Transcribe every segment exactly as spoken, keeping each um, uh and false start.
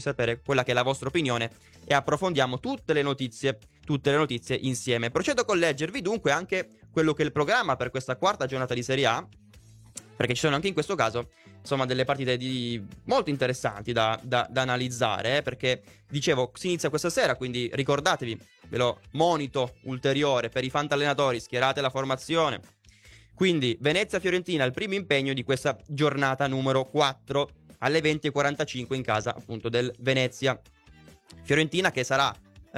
sapere quella che è la vostra opinione e approfondiamo tutte le notizie, tutte le notizie insieme. Procedo con leggervi dunque anche quello che è il programma per questa quarta giornata di Serie A, perché ci sono anche in questo caso, insomma, delle partite di... molto interessanti da, da, da analizzare, eh, perché, dicevo, si inizia questa sera, quindi ricordatevi, ve lo monito ulteriore per i fantallenatori, schierate la formazione. Quindi Venezia-Fiorentina, il primo impegno di questa giornata numero quattro, alle venti e quarantacinque in casa appunto del Venezia. Fiorentina che sarà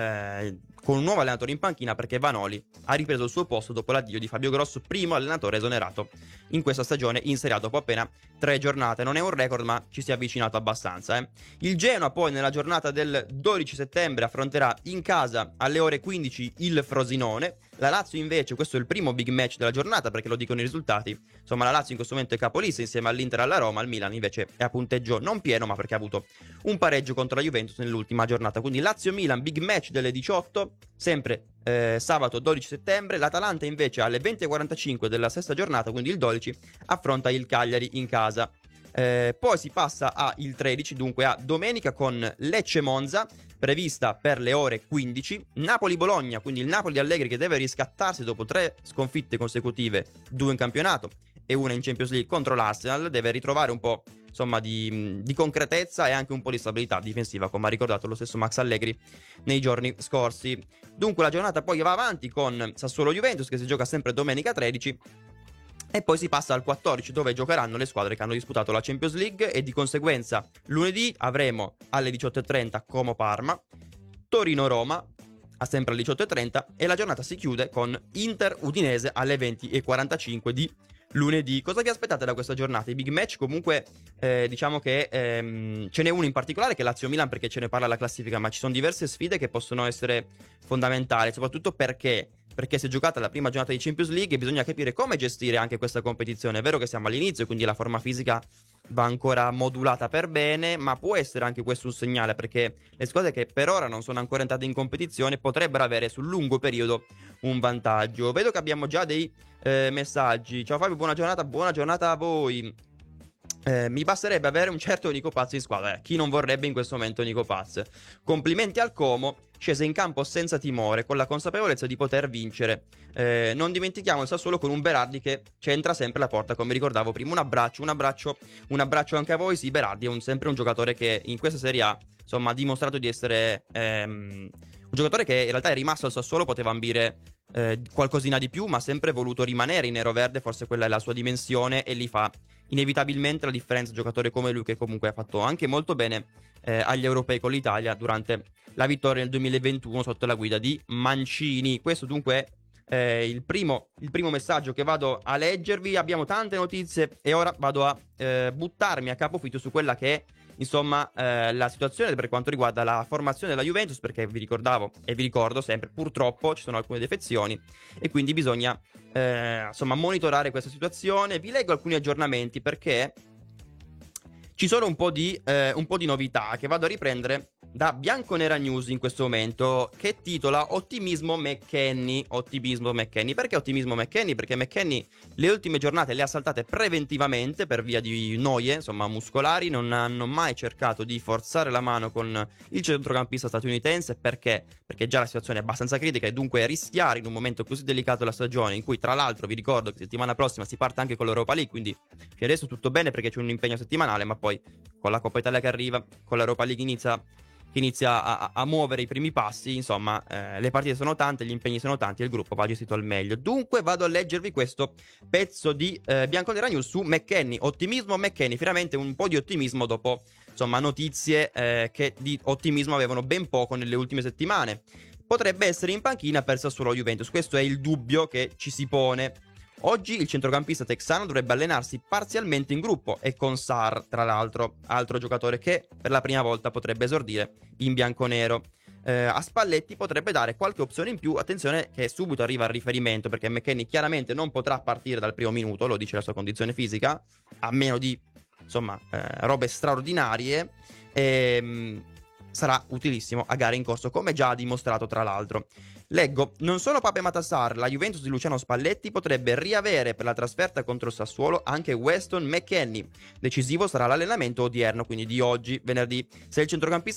eh, con un nuovo allenatore in panchina, perché Vanoli ha ripreso il suo posto dopo l'addio di Fabio Grosso, primo allenatore esonerato in questa stagione in Serie A dopo appena tre giornate. Non è un record, ma ci si è avvicinato abbastanza. Eh. Il Genoa poi nella giornata del dodici settembre affronterà in casa alle ore quindici il Frosinone. La Lazio invece, questo è il primo big match della giornata, perché lo dicono i risultati, insomma la Lazio in questo momento è capolista insieme all'Inter e alla Roma. Il Milan invece è a punteggio non pieno, ma perché ha avuto un pareggio contro la Juventus nell'ultima giornata. Quindi Lazio-Milan, big match delle diciotto, sempre eh, sabato dodici settembre. L'Atalanta invece alle venti e quarantacinque della sesta giornata, quindi il dodici, affronta il Cagliari in casa. Eh, poi si passa a il tredici, dunque a domenica, con Lecce-Monza prevista per le ore quindici, Napoli-Bologna, quindi il Napoli di Allegri che deve riscattarsi dopo tre sconfitte consecutive, due in campionato e una in Champions League contro l'Arsenal, deve ritrovare un po', insomma, di, di concretezza e anche un po' di stabilità difensiva, come ha ricordato lo stesso Max Allegri nei giorni scorsi. Dunque la giornata poi va avanti con Sassuolo-Juventus, che si gioca sempre domenica tredici. E poi si passa al quattordici, dove giocheranno le squadre che hanno disputato la Champions League, e di conseguenza lunedì avremo alle diciotto e trenta Como-Parma, Torino-Roma a sempre alle diciotto e trenta, e la giornata si chiude con Inter-Udinese alle venti e quarantacinque di lunedì. Cosa vi aspettate da questa giornata? I big match comunque, eh, diciamo che ehm, ce n'è uno in particolare che è Lazio-Milan, perché ce ne parla la classifica, ma ci sono diverse sfide che possono essere fondamentali, soprattutto perché perché si è giocata la prima giornata di Champions League e bisogna capire come gestire anche questa competizione. È vero che siamo all'inizio, quindi la forma fisica va ancora modulata per bene, ma può essere anche questo un segnale, perché le squadre che per ora non sono ancora entrate in competizione potrebbero avere sul lungo periodo un vantaggio. Vedo che abbiamo già dei eh, messaggi. Ciao Fabio, buona giornata, buona giornata a voi. Eh, mi basterebbe avere un certo Nico Paz in squadra. Eh, chi non vorrebbe in questo momento Nico Paz? Complimenti al Como, scese in campo senza timore, con la consapevolezza di poter vincere. Eh, non dimentichiamo il Sassuolo con un Berardi che centra sempre la porta, come ricordavo prima. Un abbraccio, un abbraccio, un abbraccio anche a voi. Sì, Berardi è un, sempre un giocatore che in questa Serie A, insomma, ha dimostrato di essere ehm, un giocatore che in realtà è rimasto al Sassuolo, poteva ambire eh, qualcosina di più, ma ha sempre voluto rimanere in nero-verde. Forse quella è la sua dimensione e lì fa inevitabilmente la differenza. Giocatore come lui che comunque ha fatto anche molto bene eh, agli europei con l'Italia durante la vittoria nel duemilaventuno sotto la guida di Mancini. Questo dunque è eh, il, primo, il primo messaggio che vado a leggervi. Abbiamo tante notizie e ora vado a eh, buttarmi a capofitto su quella che è, insomma, eh, la situazione per quanto riguarda la formazione della Juventus, perché vi ricordavo e vi ricordo sempre, purtroppo ci sono alcune defezioni e quindi bisogna eh, insomma monitorare questa situazione. Vi leggo alcuni aggiornamenti perché ci sono un po' di, eh, un po' di novità che vado a riprendere da Bianconera News in questo momento, che titola Ottimismo McKennie. Ottimismo McKennie. Perché ottimismo McKennie? Perché McKennie le ultime giornate le ha saltate preventivamente per via di noie, insomma, muscolari. Non hanno mai cercato di forzare la mano con il centrocampista statunitense. Perché? Perché già la situazione è abbastanza critica e dunque rischiare in un momento così delicato della stagione, in cui tra l'altro vi ricordo che settimana prossima si parte anche con l'Europa League, quindi fino adesso tutto bene perché c'è un impegno settimanale, ma poi con la Coppa Italia che arriva, con l'Europa League inizia che inizia a, a muovere i primi passi. Insomma, eh, le partite sono tante, gli impegni sono tanti e il gruppo va gestito al meglio. Dunque vado a leggervi questo pezzo di eh, Bianconera News su McKennie. Ottimismo McKennie, finalmente un po' di ottimismo dopo, insomma, notizie eh, che di ottimismo avevano ben poco nelle ultime settimane. Potrebbe essere in panchina per Sassuolo Juventus, questo è il dubbio che ci si pone. Oggi il centrocampista texano dovrebbe allenarsi parzialmente in gruppo e con Sarr, tra l'altro, altro giocatore che per la prima volta potrebbe esordire in bianconero. Eh, a Spalletti potrebbe dare qualche opzione in più. Attenzione che subito arriva il riferimento, perché McKennie chiaramente non potrà partire dal primo minuto, lo dice la sua condizione fisica, a meno di, insomma, eh, robe straordinarie. E sarà utilissimo a gare in corso, come già ha dimostrato tra l'altro. Leggo, non solo Pape Matar, la Juventus di Luciano Spalletti potrebbe riavere per la trasferta contro il Sassuolo anche Weston McKennie. Decisivo sarà l'allenamento odierno, quindi di oggi, venerdì. Se il centrocampista